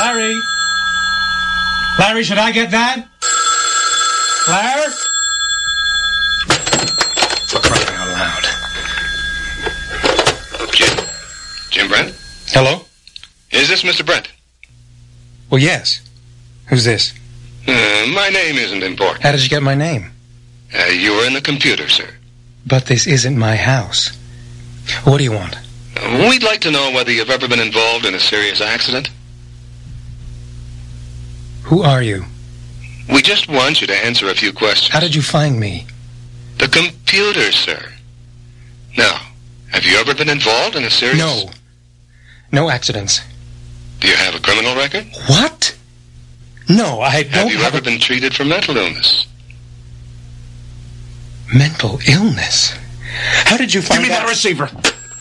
Larry? Larry, should I get that? Larry? For crying out loud. Jim Brent? Hello? Is this Mr. Brent? Well, yes. Who's this? My name isn't important. How did you get my name? You were in the computer, sir. But this isn't my house. What do you want? We'd like to know whether you've ever been involved in a serious accident. Who are you? We just want you to answer a few questions. How did you find me? The computer, sir. Now, have you ever been involved in a serious... No. No accidents. Do you have a criminal record? What? No, I don't have you ever been treated for mental illness? Mental illness? How did you find Give me that receiver.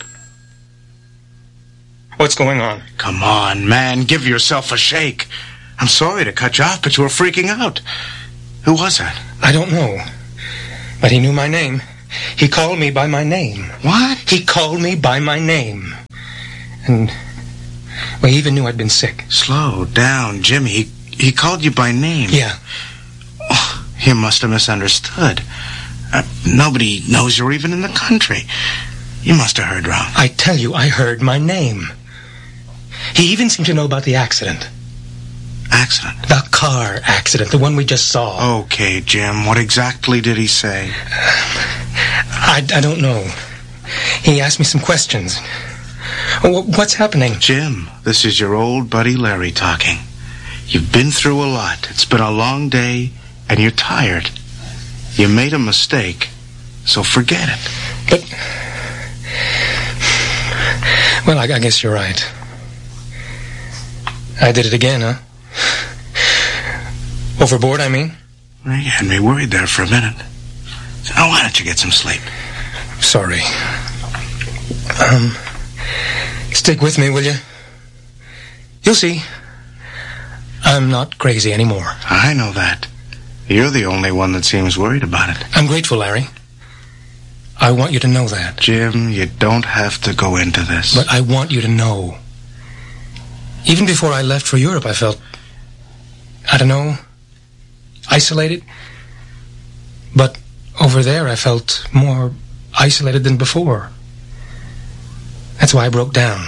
What's going on? Come on, man. Give yourself a shake. I'm sorry to cut you off, but you were freaking out. Who was that? I don't know. But he knew my name. He called me by my name. What? He called me by my name. And, well, he even knew I'd been sick. Slow down, Jimmy. He called you by name. Yeah. Oh, you must have misunderstood. Nobody knows you're even in the country. You must have heard wrong. I tell you, I heard my name. He even seemed to know about the accident. Accident? The car accident, the one we just saw. Okay, Jim, what exactly did he say? I don't know. He asked me some questions. What's happening? Jim, this is your old buddy Larry talking. You've been through a lot. It's been a long day, and you're tired. You made a mistake, so forget it. But... well, I guess you're right. I did it again, huh? Overboard, I mean? You had me worried there for a minute. Now, why don't you get some sleep? Sorry. Stick with me, will you? You'll see. I'm not crazy anymore. I know that. You're the only one that seems worried about it. I'm grateful, Larry. I want you to know that. Jim, you don't have to go into this. But I want you to know. Even before I left for Europe, I felt, I don't know, isolated. But over there, I felt more isolated than before. That's why I broke down.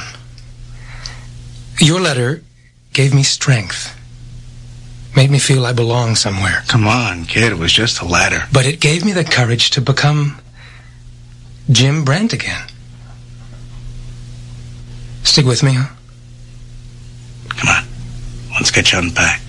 Your letter gave me strength. Made me feel I belong somewhere. Come on, kid, it was just a letter. But it gave me the courage to become Jim Brent again. Stick with me, huh? Come on, let's get you unpacked.